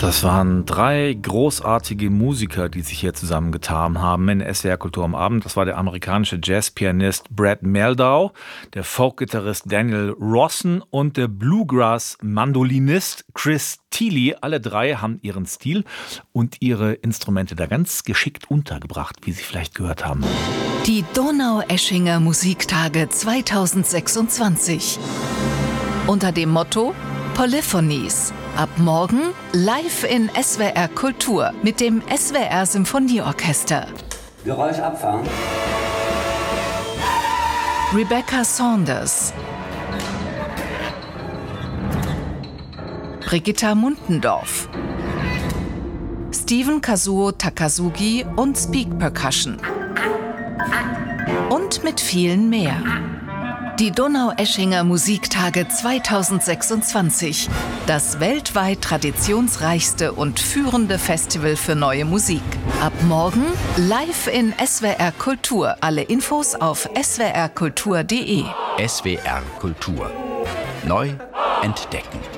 Das waren 3 großartige Musiker, die sich hier zusammengetan haben in SWR Kultur am Abend. Das war der amerikanische Jazzpianist Brad Mehldau, der Folkgitarrist Daniel Rawson und der Bluegrass-Mandolinist Chris Thile. Alle 3 haben ihren Stil und ihre Instrumente da ganz geschickt untergebracht, wie Sie vielleicht gehört haben. Die Donaueschinger Musiktage 2026. Unter dem Motto Polyphonies. Ab morgen live in SWR Kultur mit dem SWR Symphonieorchester. Geräusch abfahren. Rebecca Saunders, Brigitta Muntendorf, Steven Kazuo Takasugi und Speak Percussion. Und mit vielen mehr. Die Donaueschinger Musiktage 2026. Das weltweit traditionsreichste und führende Festival für neue Musik. Ab morgen live in SWR Kultur. Alle Infos auf swrkultur.de. SWR Kultur. Neu entdecken.